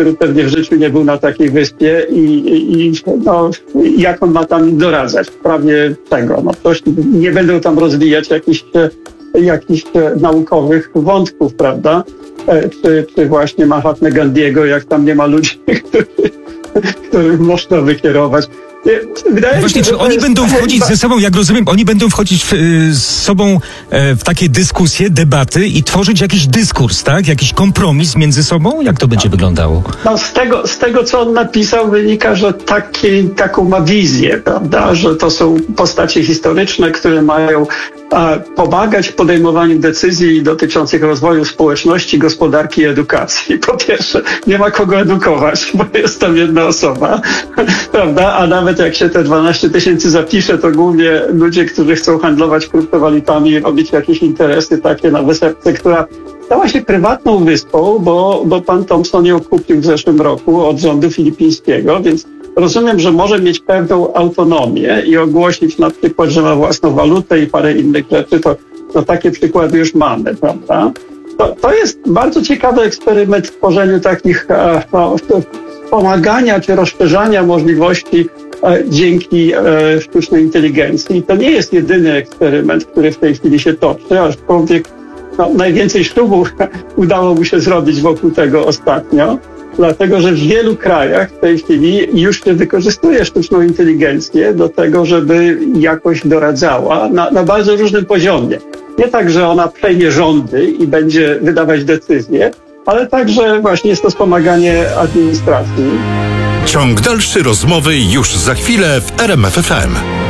który pewnie w życiu nie był na takiej wyspie i jak on ma tam doradzać w sprawie tego. No, nie będą tam rozwijać jakichś naukowych wątków, prawda? Czy właśnie Mahatmy Gandiego, jak tam nie ma ludzi, których można wykierować. Właśnie, czy oni będą wchodzić ze sobą, jak rozumiem, oni będą wchodzić z sobą w takie dyskusje, debaty i tworzyć jakiś dyskurs, tak? Jakiś kompromis między sobą? Jak to będzie wyglądało? No z tego, co on napisał, wynika, że taką ma wizję, prawda? Że to są postacie historyczne, które mają pomagać w podejmowaniu decyzji dotyczących rozwoju społeczności, gospodarki i edukacji. Po pierwsze, nie ma kogo edukować, bo jest tam jedna osoba, prawda? A nawet jak się te 12 000 zapisze, to głównie ludzie, którzy chcą handlować kryptowalutami, robić jakieś interesy takie na wysepce, która stała się prywatną wyspą, bo pan Thompson ją kupił w zeszłym roku od rządu filipińskiego, więc rozumiem, że może mieć pewną autonomię i ogłosić na przykład, że ma własną walutę i parę innych rzeczy. To takie przykłady już mamy, prawda? To jest bardzo ciekawy eksperyment w tworzeniu takich pomagania czy rozszerzania możliwości dzięki sztucznej inteligencji. I to nie jest jedyny eksperyment, który w tej chwili się toczy, aczkolwiek najwięcej sztumu udało mu się zrobić wokół tego ostatnio, dlatego że w wielu krajach w tej chwili już się wykorzystuje sztuczną inteligencję do tego, żeby jakoś doradzała na bardzo różnym poziomie. Nie tak, że ona przejmie rządy i będzie wydawać decyzje, ale także właśnie jest to wspomaganie administracji. Ciąg dalszy rozmowy już za chwilę w RMF FM.